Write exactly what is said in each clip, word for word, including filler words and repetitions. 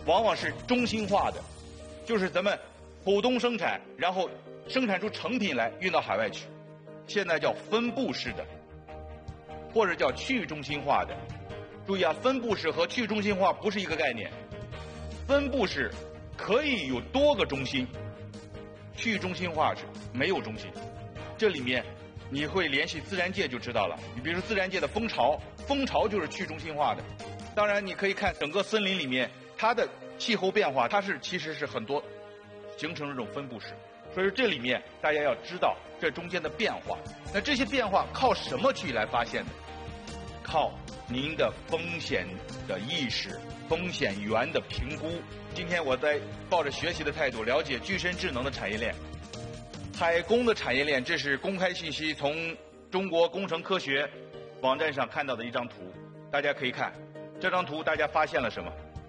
往往是中心化的，就是咱们浦东生产，然后生产出成品来运到海外去。现在叫分布式的，或者叫去中心化的。注意啊，分布式和去中心化不是一个概念。分布式可以有多个中心，去中心化是没有中心。这里面你会联系自然界就知道了。你比如说自然界的蜂巢，蜂巢就是去中心化的。当然你可以看整个森林里面它的气候变化，它是其实是很多形成这种分布式。所以说这里面大家要知道这中间的变化。那这些变化靠什么去来发现的？靠您的风险的意识、风险源的评估。今天我在抱着学习的态度了解具身智能的产业链。海工的产业链，这是公开信息，从中国工程科学网站上看到的一张图，大家可以看这张图，大家发现了什么？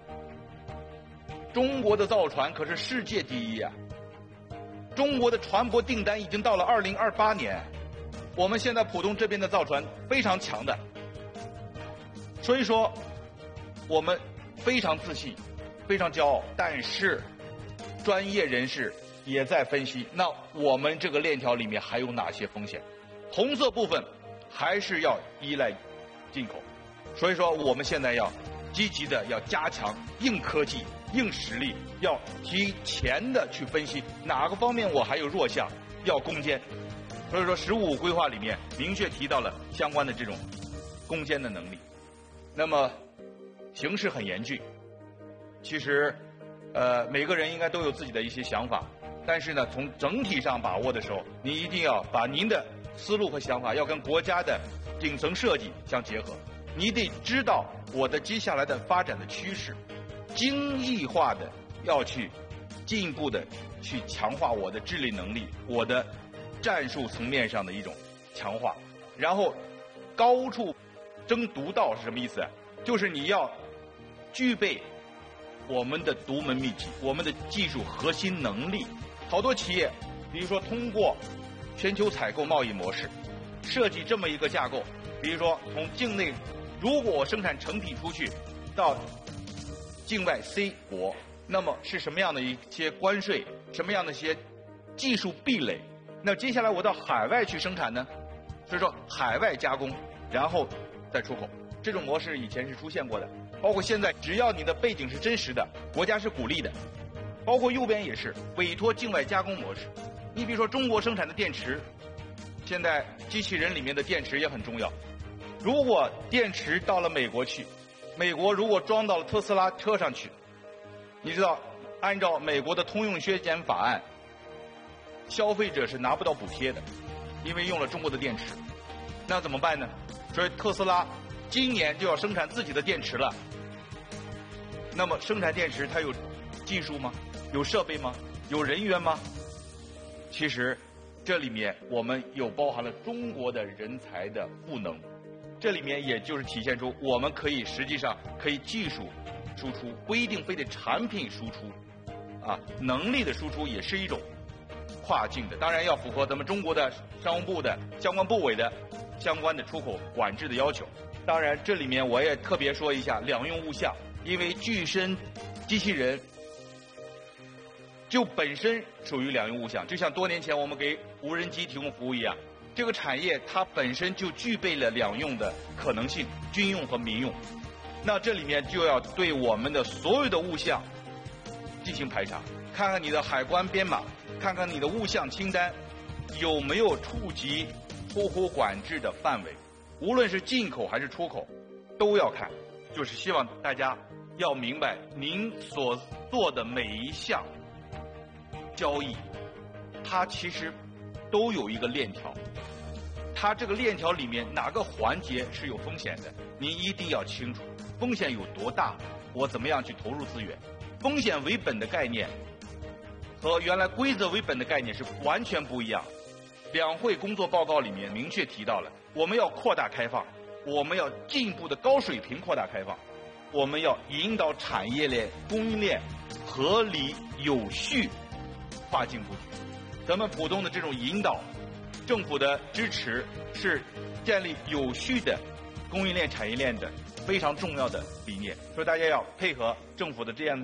中国的造船可是世界第一啊！中国的船舶订单已经到了二零二八年，我们现在浦东这边的造船非常强的，所以说我们非常自信，非常骄傲。但是专业人士也在分析，那我们这个链条里面还有哪些风险？红色部分还是要依赖进口，所以说我们现在要积极的要加强硬科技、硬实力，要提前的去分析哪个方面我还有弱项，要攻坚。所以说“十五五”规划里面明确提到了相关的这种攻坚的能力。那么形势很严峻，其实呃每个人应该都有自己的一些想法，但是呢从整体上把握的时候，你一定要把您的思路和想法要跟国家的顶层设计相结合。你得知道我的接下来的发展的趋势，精益化的要去进一步的去强化我的治理能力，我的战术层面上的一种强化。然后高处争独到是什么意思？就是你要具备我们的独门秘籍，我们的技术核心能力。好多企业比如说通过全球采购贸易模式设计这么一个架构，比如说从境内，如果我生产成品出去到境外 C 国，那么是什么样的一些关税，什么样的一些技术壁垒？那接下来我到海外去生产呢？所以说海外加工，然后再出口，这种模式以前是出现过的，包括现在，只要你的背景是真实的，国家是鼓励的。包括右边也是委托境外加工模式。你比如说中国生产的电池，现在机器人里面的电池也很重要。如果电池到了美国去，美国如果装到了特斯拉车上去，你知道按照美国的通用削减法案，消费者是拿不到补贴的，因为用了中国的电池。那怎么办呢？所以特斯拉今年就要生产自己的电池了。那么生产电池它有技术吗？有设备吗？有人员吗？其实这里面我们又包含了中国的人才的赋能，这里面也就是体现出我们可以实际上可以技术输出，不一定非得产品输出啊，能力的输出也是一种跨境的，当然要符合咱们中国的商务部的相关部委的相关的出口管制的要求。当然这里面我也特别说一下两用物项，因为具身机器人就本身属于两用物项，就像多年前我们给无人机提供服务一样，这个产业它本身就具备了两用的可能性，军用和民用。那这里面就要对我们的所有的物项进行排查，看看你的海关编码，看看你的物项清单有没有触及出口管制的范围，无论是进口还是出口都要看。就是希望大家要明白，您所做的每一项交易，它其实都有一个链条，它这个链条里面哪个环节是有风险的，您一定要清楚。风险有多大，我怎么样去投入资源？风险为本的概念和原来规则为本的概念是完全不一样。两会工作报告里面明确提到了，我们要扩大开放，我们要进一步的高水平扩大开放，我们要引导产业链、供应链合理有序跨境布局。咱们浦东的这种引导，政府的支持是建立有序的供应链产业链的非常重要的理念，所以大家要配合政府的这样